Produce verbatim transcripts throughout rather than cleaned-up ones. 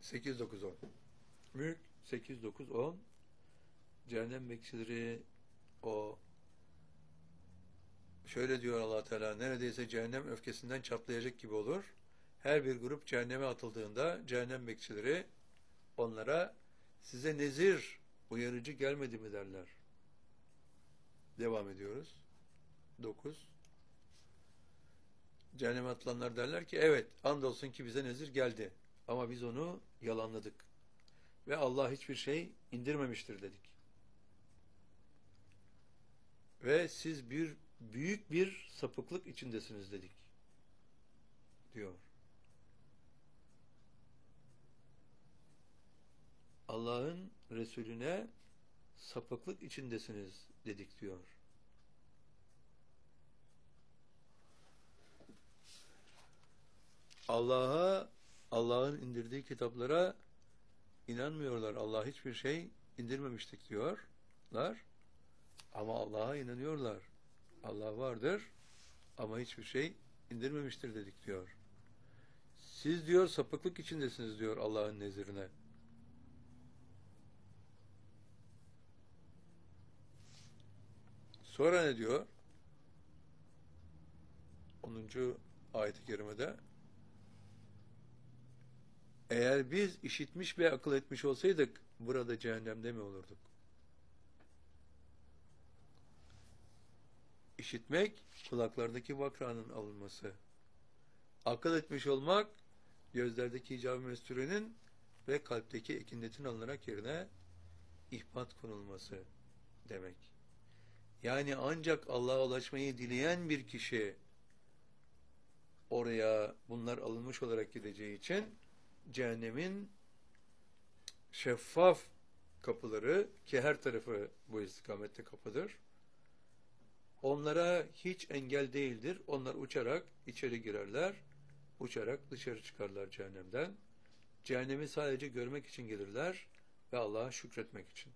sekiz, dokuz, on. Mülk sekiz, dokuz, on. Cehennem bekçileri o şöyle diyor Allah Teala, neredeyse cehennem öfkesinden çatlayacak gibi olur. Her bir grup cehenneme atıldığında cehennem bekçileri onlara size nezir, uyarıcı gelmedi mi derler. Devam ediyoruz. dokuz. Cehenneme atılanlar derler ki evet, andolsun ki bize nezir geldi. Ama biz onu yalanladık. Ve Allah hiçbir şey indirmemiştir dedik. Ve siz bir büyük bir sapıklık içindesiniz dedik. Diyor. Allah'ın Resulüne sapıklık içindesiniz dedik diyor. Allah'a, Allah'ın indirdiği kitaplara inanmıyorlar. Allah hiçbir şey indirmemiştik diyorlar. Ama Allah'a inanıyorlar. Allah vardır ama hiçbir şey indirmemiştir dedik diyor. Siz diyor sapıklık içindesiniz diyor Allah'ın nezirine. Sonra ne diyor? onuncu ayet-i kerimede eğer biz işitmiş ve akıl etmiş olsaydık burada cehennemde mi olurduk? İşitmek kulaklardaki vakranın alınması. Akıl etmiş olmak gözlerdeki icab-ı mestürenin ve kalpteki ekinletin alınarak yerine ihbat konulması demek. Yani ancak Allah'a ulaşmayı dileyen bir kişi oraya bunlar alınmış olarak gideceği için cehennemin şeffaf kapıları, ki her tarafı bu istikamette kapıdır, onlara hiç engel değildir. Onlar uçarak içeri girerler, uçarak dışarı çıkarlar cehennemden. Cehennemi sadece görmek için gelirler ve Allah'a şükretmek için.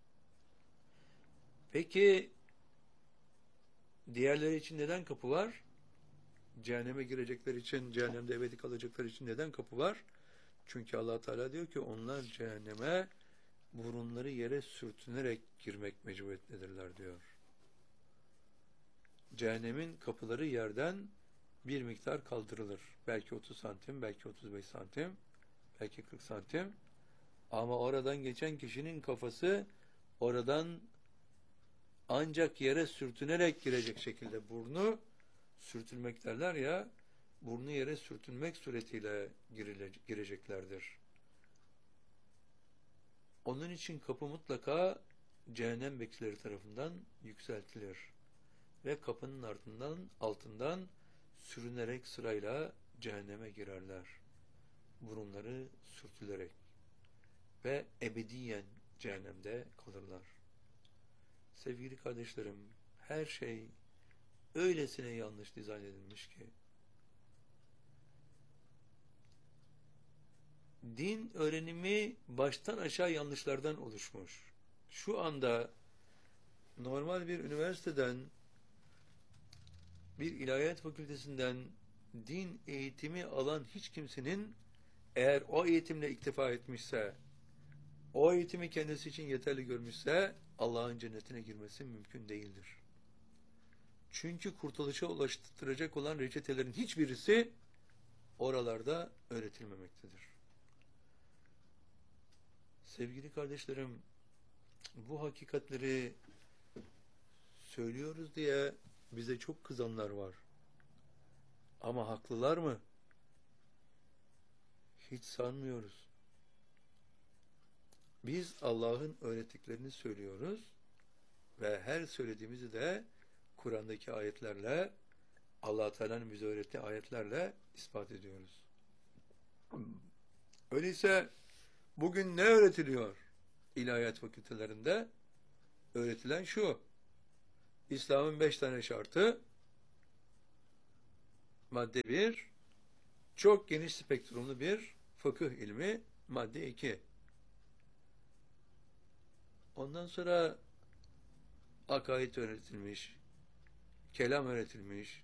Peki diğerleri için neden kapı var? Cehenneme girecekler için, cehennemde ebedi kalacaklar için neden kapı var? Çünkü Allah Teala diyor ki onlar cehenneme burunları yere sürtünerek girmek mecburiyetindedirler diyor. Cehennemin kapıları yerden bir miktar kaldırılır. Belki otuz santim, belki otuz beş santim, belki kırk santim. Ama oradan geçen kişinin kafası oradan ancak yere sürtünerek girecek şekilde, burnu sürtülmek derler ya, burnu yere sürtünmek suretiyle gireceklerdir. Onun için kapı mutlaka cehennem bekçileri tarafından yükseltilir. Ve kapının ardından, altından sürünerek sırayla cehenneme girerler. Burunları sürtülerek. Ve ebediyen cehennemde kalırlar. Sevgili kardeşlerim, her şey öylesine yanlış dizayn edilmiş ki, din öğrenimi baştan aşağı yanlışlardan oluşmuş. Şu anda normal bir üniversiteden, bir ilahiyat fakültesinden din eğitimi alan hiç kimsenin eğer o eğitimle iktifa etmişse, o eğitimi kendisi için yeterli görmüşse Allah'ın cennetine girmesi mümkün değildir. Çünkü kurtuluşa ulaştıracak olan reçetelerin hiçbirisi oralarda öğretilmemektedir. Sevgili kardeşlerim, bu hakikatleri söylüyoruz diye bize çok kızanlar var. Ama haklılar mı? Hiç sanmıyoruz. Biz Allah'ın öğrettiklerini söylüyoruz ve her söylediğimizi de Kur'an'daki ayetlerle, Allah Teala'nın bize öğrettiği ayetlerle ispat ediyoruz. Öyleyse bugün ne öğretiliyor? İlahiyat fakültelerinde öğretilen şu: İslam'ın beş tane şartı, madde bir, çok geniş spektrumlu bir fıkıh ilmi, madde iki. Ondan sonra akaid öğretilmiş, kelam öğretilmiş.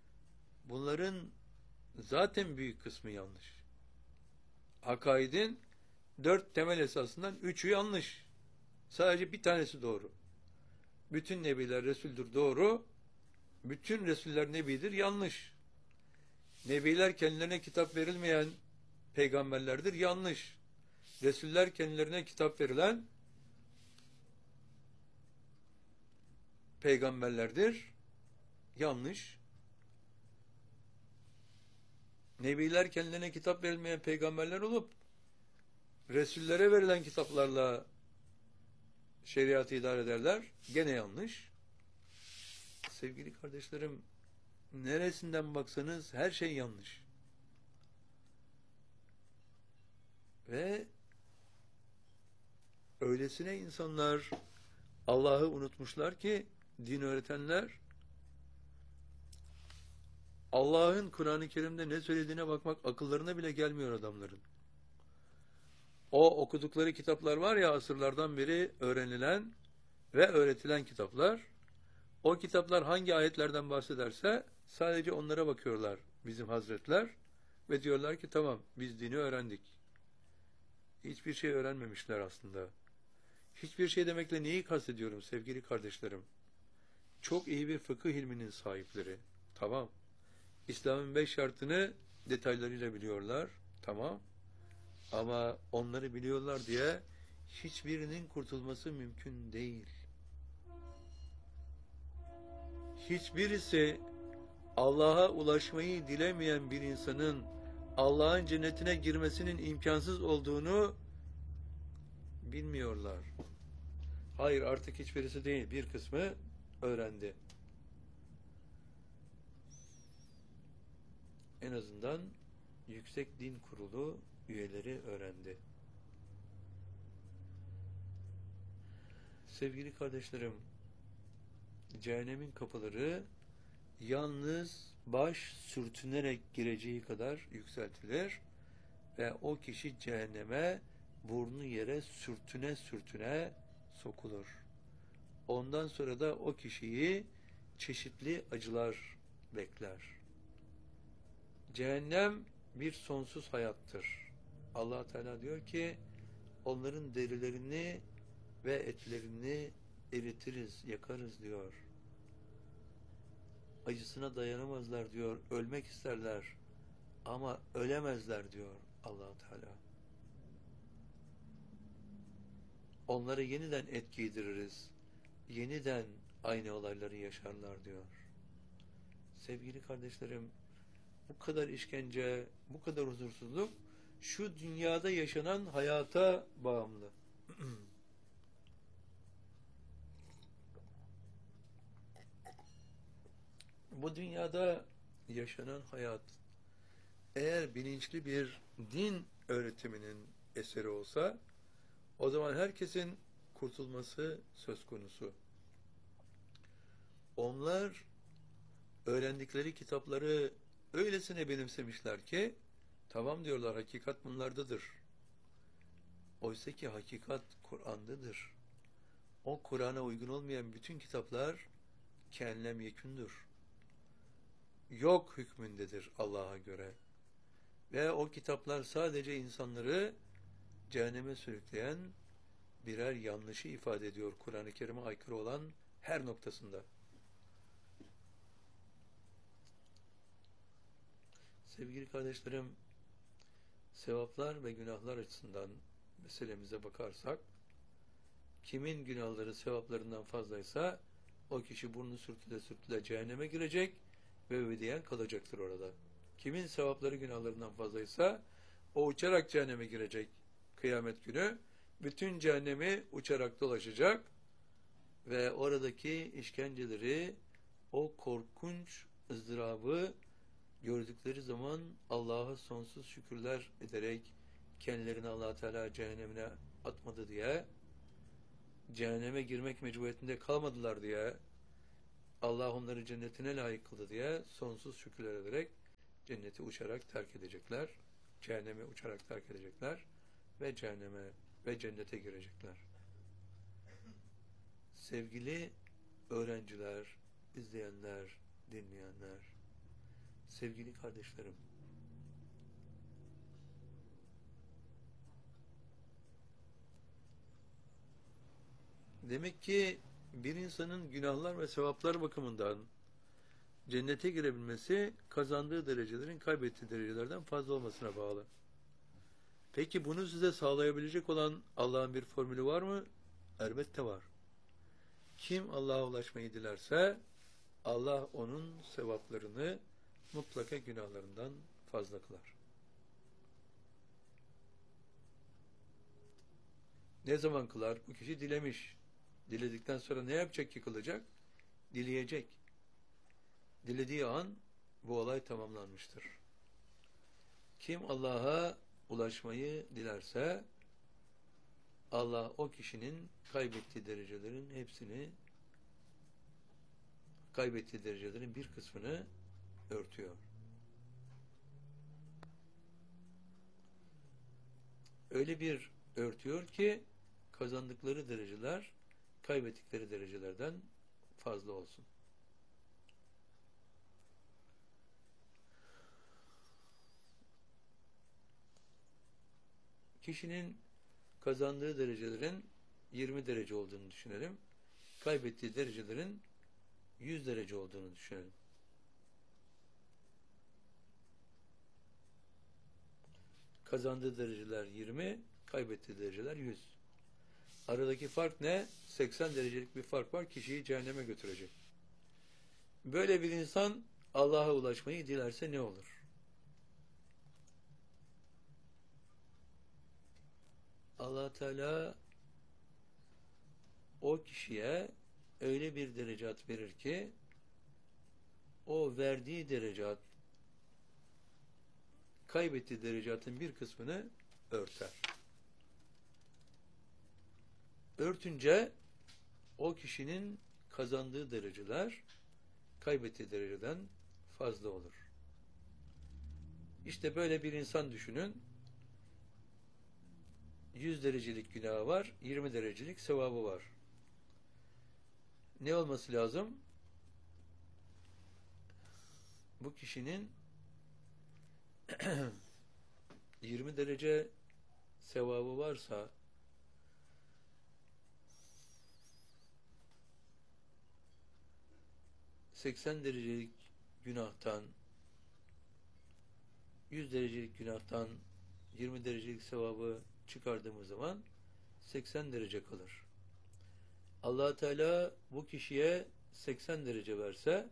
Bunların zaten büyük kısmı yanlış. Akaidin Dört temel esasından üçü yanlış. Sadece bir tanesi doğru. Bütün nebiler Resul'dür doğru. Bütün Resuller Nebidir yanlış. Nebiler kendilerine kitap verilmeyen peygamberlerdir yanlış. Resuller kendilerine kitap verilen peygamberlerdir yanlış. Nebiler kendilerine kitap verilmeyen peygamberler olup Resullere verilen kitaplarla şeriatı idare ederler. Gene yanlış. Sevgili kardeşlerim, neresinden baksanız her şey yanlış. Ve öylesine insanlar Allah'ı unutmuşlar ki din öğretenler Allah'ın Kur'an-ı Kerim'de ne söylediğine bakmak akıllarına bile gelmiyor adamların. O okudukları kitaplar var ya, asırlardan beri öğrenilen ve öğretilen kitaplar, o kitaplar hangi ayetlerden bahsederse sadece onlara bakıyorlar bizim hazretler ve diyorlar ki tamam, biz dini öğrendik. Hiçbir şey öğrenmemişler aslında. Hiçbir şey demekle neyi kastediyorum sevgili kardeşlerim? Çok iyi bir fıkıh ilminin sahipleri. Tamam. İslam'ın beş şartını detaylarıyla biliyorlar. Tamam. Ama onları biliyorlar diye hiçbirinin kurtulması mümkün değil. Hiçbirisi Allah'a ulaşmayı dilemeyen bir insanın Allah'ın cennetine girmesinin imkansız olduğunu bilmiyorlar. Hayır, artık hiçbirisi değil, bir kısmı öğrendi. En azından Yüksek Din Kurulu üyeleri öğrendi. Sevgili kardeşlerim, cehennemin kapıları yalnız baş sürtünerek gireceği kadar yükseltilir ve o kişi cehenneme burnu yere sürtüne sürtüne sokulur. Ondan sonra da o kişiyi çeşitli acılar bekler. Cehennem bir sonsuz hayattır. Allah Teala diyor ki onların derilerini ve etlerini eritiriz, yakarız diyor. Acısına dayanamazlar diyor, ölmek isterler ama ölemezler diyor Allah Teala. Onları yeniden et giydiririz, yeniden aynı olayları yaşarlar diyor. Sevgili kardeşlerim, bu kadar işkence, bu kadar huzursuzluk şu dünyada yaşanan hayata bağımlı. Bu dünyada yaşanan hayat eğer bilinçli bir din öğretiminin eseri olsa o zaman herkesin kurtulması söz konusu. Onlar öğrendikleri kitapları öylesine benimsemişler ki tamam diyorlar, hakikat bunlardadır. Oysa ki hakikat Kur'an'dadır. O Kur'an'a uygun olmayan bütün kitaplar kânem yekündür. Yok hükmündedir Allah'a göre. Ve o kitaplar sadece insanları cehenneme sürükleyen birer yanlışı ifade ediyor Kur'an-ı Kerim'e aykırı olan her noktasında. Sevgili kardeşlerim, sevaplar ve günahlar açısından meselemize bakarsak, kimin günahları sevaplarından fazlaysa o kişi burnu sürtüle sürtüle cehenneme girecek ve ebediyen kalacaktır orada. Kimin sevapları günahlarından fazlaysa o uçarak cehenneme girecek kıyamet günü. Bütün cehennemi uçarak dolaşacak ve oradaki işkenceleri, o korkunç ızdırabı gördükleri zaman Allah'a sonsuz şükürler ederek kendilerini Allah Teala cehennemine atmadı diye, cehenneme girmek mecburiyetinde kalmadılar diye, Allah onları cennetine layık kıldı diye sonsuz şükürler ederek cenneti uçarak terk edecekler, cehennemi uçarak terk edecekler ve cehenneme ve cennete girecekler. Sevgili öğrenciler, izleyenler, dinleyenler, sevgili kardeşlerim, Demek ki bir insanın günahlar ve sevaplar bakımından cennete girebilmesi kazandığı derecelerin kaybettiği derecelerden fazla olmasına bağlı. Peki bunu size sağlayabilecek olan Allah'ın bir formülü var mı? Elbette var. Kim Allah'a ulaşmayı dilerse Allah onun sevaplarını mutlaka günahlarından fazla kılar. Ne zaman kılar? Bu kişi dilemiş. Diledikten sonra ne yapacak ki kılacak? Dileyecek. Dilediği an bu olay tamamlanmıştır. Kim Allah'a ulaşmayı dilerse Allah o kişinin kaybettiği derecelerin hepsini, kaybettiği derecelerin bir kısmını örtüyor. Öyle bir örtüyor ki kazandıkları dereceler kaybettikleri derecelerden fazla olsun. Kişinin kazandığı derecelerin yirmi derece olduğunu düşünelim. Kaybettiği derecelerin yüz derece olduğunu düşünelim. Kazandığı dereceler yirmi, kaybettiği dereceler yüz. Aradaki fark ne? seksen derecelik bir fark var. Kişiyi cehenneme götürecek. Böyle bir insan Allah'a ulaşmayı dilerse ne olur? Allah Teala o kişiye öyle bir derecat verir ki o verdiği derecat kaybettiği derecatın bir kısmını örter. Örtünce o kişinin kazandığı dereceler kaybettiği dereceden fazla olur. İşte böyle bir insan düşünün. yüz derecelik günahı var, yirmi derecelik sevabı var. Ne olması lazım? Bu kişinin yirmi derece sevabı varsa seksen derecelik günahtan yüz derecelik günahtan yirmi derecelik sevabı çıkardığımız zaman seksen derece kalır. Allah Teala bu kişiye seksen derece verse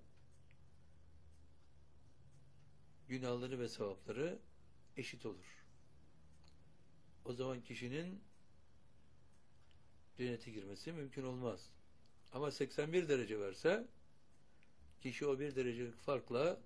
günahları ve sevapları eşit olur. O zaman kişinin cennete girmesi mümkün olmaz. Ama seksen bir derece verse kişi o bir derecelik farkla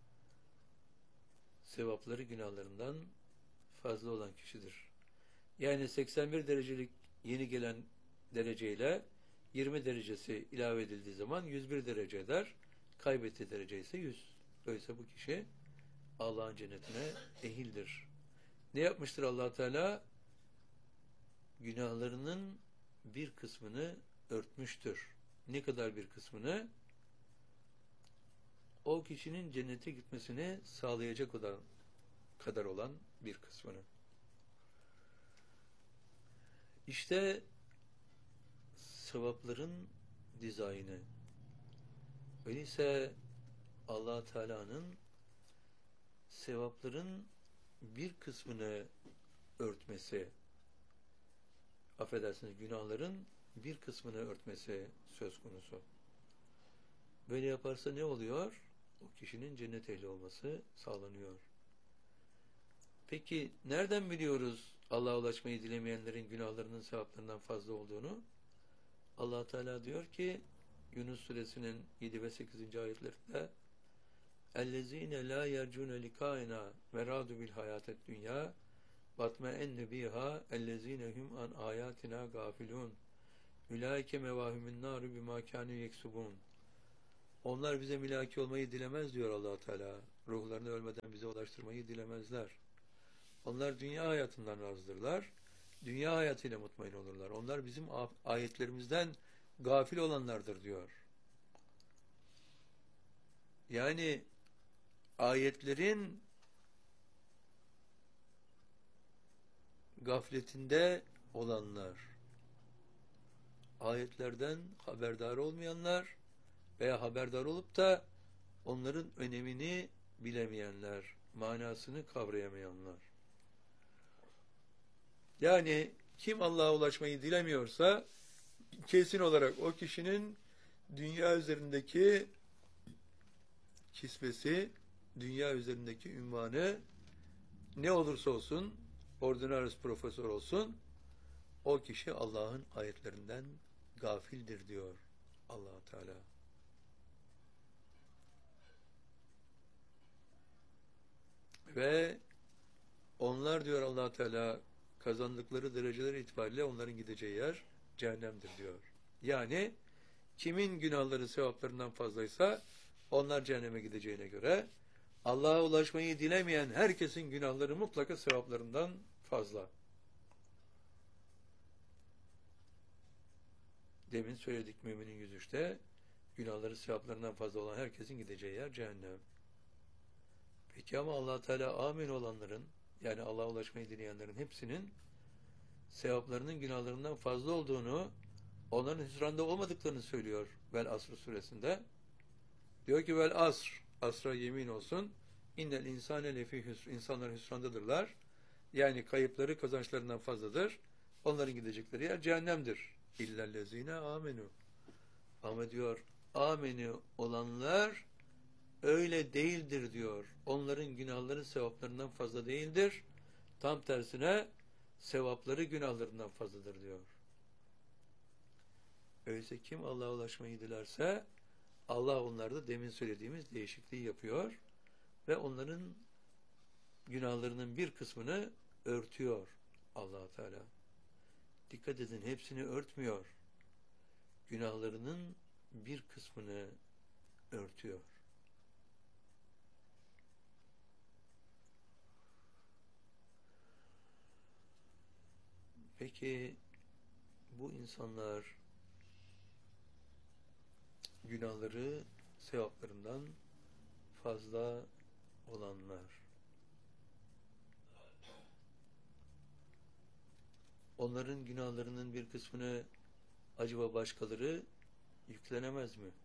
sevapları günahlarından fazla olan kişidir. Yani seksen bir derecelik yeni gelen dereceyle yirmi derecesi ilave edildiği zaman yüz bir derece eder. Kaybettiği derece ise yüz. Öyleyse bu kişi Allah'ın cennetine ehildir. Ne yapmıştır Allah Teala? Günahlarının bir kısmını örtmüştür. Ne kadar bir kısmını? O kişinin cennete gitmesini sağlayacak olan kadar olan bir kısmını. İşte sevapların dizaynı. Öyleyse Allah Teala'nın sevapların bir kısmını örtmesi, affedersiniz günahların bir kısmını örtmesi söz konusu. Böyle yaparsa ne oluyor? O kişinin cennet ehli olması sağlanıyor. Peki nereden biliyoruz Allah'a ulaşmayı dilemeyenlerin günahlarının sevaplarından fazla olduğunu? Allah Teala diyor ki Yunus suresinin yedi ve sekizinci ayetlerinde اَلَّذ۪ينَ لَا يَرْجُونَ لِكَائِنَا وَرَادُ بِالْحَيَاتَ الدُّنْيَا وَاتْمَئَنَّ بِهَا اَلَّذ۪ينَ هُمْ عَنْ آيَاتِنَا غَافِلُونَ اُلَٰئِكَ مَوَاهُمُ النَّارُ بِمَا كَانُوا يَكْسُبُونَ. Onlar bize milaki olmayı dilemez diyor Allah Teala. Ruhlarını ölmeden bize ulaştırmayı dilemezler. Onlar dünya hayatından razıdırlar. Dünya hayatıyla mutmain olurlar. Onlar bizim ayetlerimizden gafil olanlardır diyor. Yani ayetlerin gafletinde olanlar, ayetlerden haberdar olmayanlar veya haberdar olup da onların önemini bilemeyenler, manasını kavrayamayanlar. Yani kim Allah'a ulaşmayı dilemiyorsa kesin olarak o kişinin dünya üzerindeki kisvesi, dünya üzerindeki ünvanı ne olursa olsun, ordinaris profesör olsun, o kişi Allah'ın ayetlerinden gafildir diyor Allah Teala. Ve onlar diyor Allah Teala kazandıkları dereceler itibariyle onların gideceği yer cehennemdir diyor. Yani kimin günahları sevaplarından fazlaysa onlar cehenneme gideceğine göre Allah'a ulaşmayı dilemeyen herkesin günahları mutlaka sevaplarından fazla. Demin söyledik Mü'minin yüz üçte günahları sevaplarından fazla olan herkesin gideceği yer cehennem. Peki ama Allah Teala amin olanların, yani Allah'a ulaşmayı dileyenlerin hepsinin sevaplarının günahlarından fazla olduğunu, onların hüsranda olmadıklarını söylüyor Vel Asr suresinde. Diyor ki Vel Asr, asra yemin olsun, innel insane lefi hüsr, insanlar hüsrandadırlar. Yani kayıpları kazançlarından fazladır. Onların gidecekleri yer cehennemdir. İllellezine amenu. Ama diyor, ameni olanlar öyle değildir diyor. Onların günahları sevaplarından fazla değildir. Tam tersine sevapları günahlarından fazladır diyor. Öyleyse kim Allah'a ulaşmayı dilerse Allah onlarda demin söylediğimiz değişikliği yapıyor ve onların günahlarının bir kısmını örtüyor Allah Teala. Dikkat edin, hepsini örtmüyor. Günahlarının bir kısmını örtüyor. Peki bu insanlar günahları sevaplarından fazla olanlar, onların günahlarının bir kısmını acaba başkaları yüklenemez mi?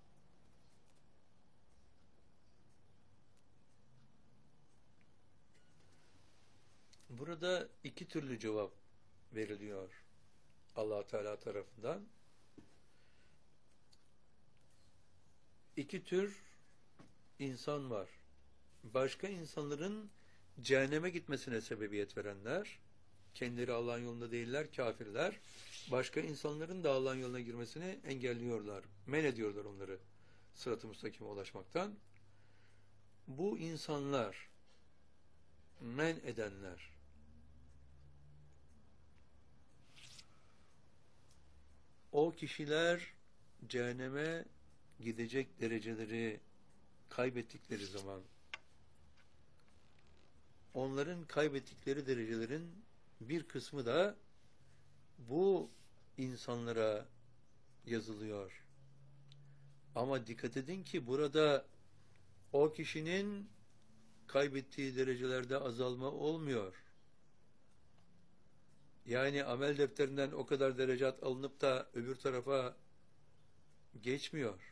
Burada iki türlü cevap veriliyor Allah Teala tarafından. İki tür insan var. Başka insanların cehenneme gitmesine sebebiyet verenler, kendileri Allah'ın yolunda değiller, kafirler. Başka insanların da Allah'ın yoluna girmesini engelliyorlar, men ediyorlar onları sırat-ı müstakime ulaşmaktan. Bu insanlar, men edenler, o kişiler cehenneme gidecek dereceleri kaybettikleri zaman onların kaybettikleri derecelerin bir kısmı da bu insanlara yazılıyor. Ama dikkat edin ki burada o kişinin kaybettiği derecelerde azalma olmuyor. Yani amel defterinden o kadar derecat alınıp da öbür tarafa geçmiyor.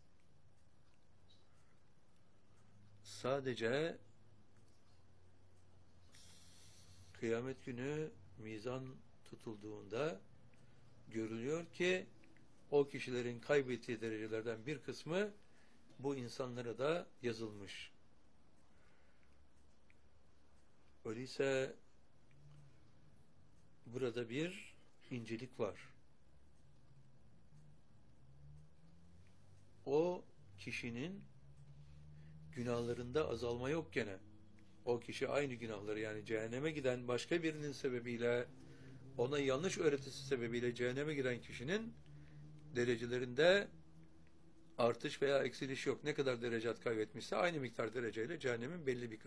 Sadece kıyamet günü mizan tutulduğunda görülüyor ki o kişilerin kaybettiği derecelerden bir kısmı bu insanlara da yazılmış. Öyleyse burada bir incelik var. O kişinin günahlarında azalma yok gene. O kişi aynı günahları, yani cehenneme giden başka birinin sebebiyle, ona yanlış öğretisi sebebiyle cehenneme giren kişinin derecelerinde artış veya eksiliş yok. Ne kadar derecat kaybetmişse aynı miktar dereceyle cehennemin belli bir